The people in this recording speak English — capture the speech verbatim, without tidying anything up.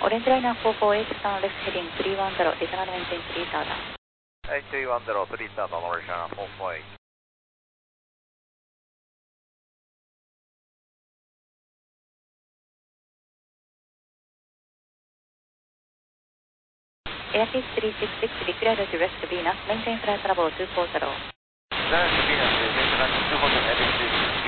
オレンジライナー航行 エイチさん レフトヘディングさんいちゼロ、デザナルメンテンスリーターだ。 はい、さんいちゼロ、スリースタート、ノルシャン、フォーフォーエイト。 Airspeed three six six, declared to rest Venus, maintain flight level two four zero. Rest Venus, maintain flight two four zero,